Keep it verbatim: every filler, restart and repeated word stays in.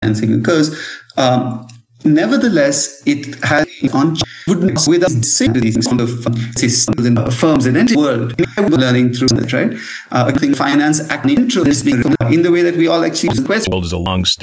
financing occurs. Um, nevertheless, it has on wouldn't with us these kind of uh, firms in the world learning through that, right? Uh, I think finance acting interest being in the way that we all actually question. World is a long